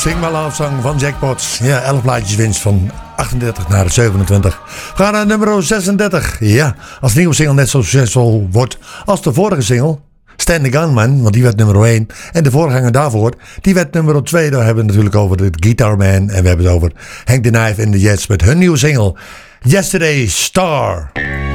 Sing My Love Song van Jackpots. Ja, 11 plaatjes winst van 38 naar 27. We gaan naar nummer 36. Ja, als de nieuwe single net zo succesvol wordt als de vorige single, Stand the Gunman, want die werd nummer 1. En de voorganger daarvoor, die werd nummer 2. Daar hebben we het natuurlijk over de Guitar Man. En we hebben het over Hank the Knife en de Jets met hun nieuwe single, Yesterday Star.